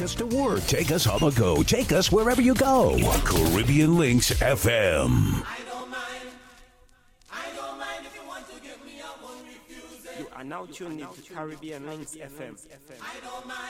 us to work. Take us on the go. Take us wherever you go. Caribbean Links FM. You are now tuned into Caribbean Links FM.